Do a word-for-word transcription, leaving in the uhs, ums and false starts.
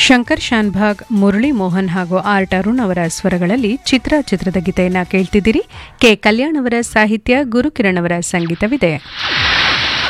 ಶಂಕರ್ ಶಾನ್ಭಾಗ್, ಮುರಳಿ ಮೋಹನ್ ಹಾಗೂ ಆರ್ ಅರುಣ್ ಅವರ ಸ್ವರಗಳಲ್ಲಿ ಚಿತ್ರ ಚಿತ್ರದ ಗೀತೆಯನ್ನು ಕೇಳ್ತಿದ್ದೀರಿ. ಕೆ ಕಲ್ಯಾಣ್ ಅವರ ಸಾಹಿತ್ಯ, ಗುರುಕಿರಣ್ ಅವರ ಸಂಗೀತವಿದೆ.